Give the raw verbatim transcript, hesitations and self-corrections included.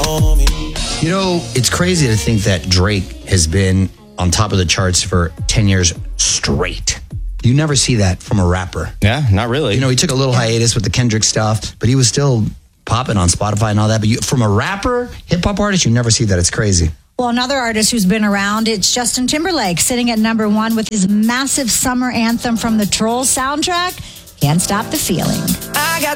for me. You know, it's crazy to think that Drake has been on top of the charts for ten years straight. You never see that from a rapper. Yeah, not really. You know, he took a little hiatus with the Kendrick stuff, but he was still popping on Spotify and all that. But you, from a rapper, hip-hop artist, you never see that. It's crazy. Well, another artist who's been around, it's Justin Timberlake, sitting at number one with his massive summer anthem from the Trolls soundtrack, Can't Stop the Feeling. I got